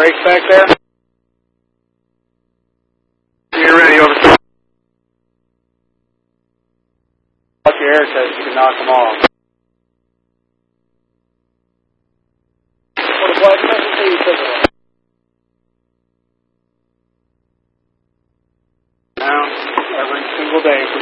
brakes back there? You're ready, over. Off your air test, you can knock them off. Now, every single day.